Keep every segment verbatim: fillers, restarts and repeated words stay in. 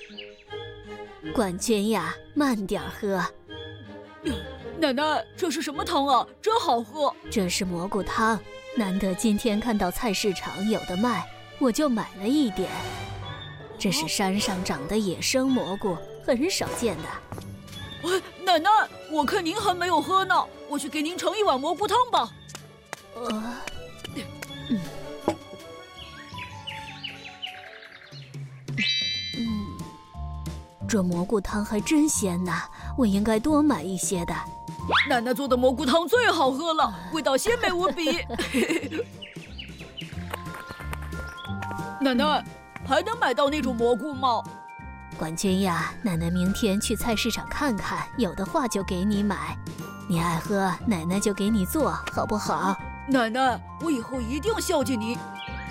冠军呀，慢点喝。 奶奶，这是什么汤啊？真好喝！ 这是蘑菇汤，难得今天看到菜市场有的卖，我就买了一点。这是山上长的野生蘑菇，很少见的。 哎，奶奶，我看您还没有喝呢，我去给您盛一碗蘑菇汤吧。 呃，嗯，嗯，这蘑菇汤还真鲜呐，我应该多买一些的。 奶奶做的蘑菇汤最好喝了，味道鲜美无比。奶奶，还能买到那种蘑菇吗？ 冠军呀，奶奶明天去菜市场看看，有的话就给你买。你爱喝，奶奶就给你做，好不好？ 奶奶，我以后一定孝敬您。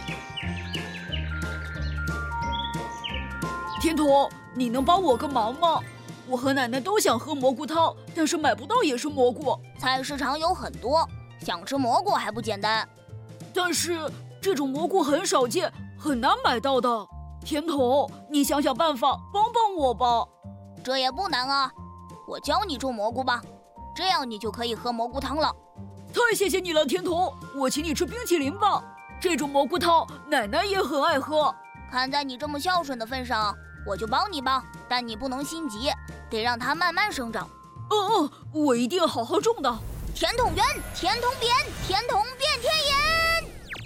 甜筒，你能帮我个忙吗？我和奶奶都想喝蘑菇汤，但是买不到野生蘑菇。 菜市场有很多，想吃蘑菇还不简单？ 但是这种蘑菇很少见，很难买到的。甜筒，你想想办法帮帮我吧。 这也不难啊，我教你种蘑菇吧，这样你就可以喝蘑菇汤了。 太谢谢你了，甜筒，我请你吃冰淇淋吧。这种蘑菇汤奶奶也很爱喝。 看在你这么孝顺的份上，我就帮你吧，但你不能心急，得让它慢慢生长。 嗯嗯，我一定好好种的。 甜筒圆，甜筒扁，甜筒变天眼。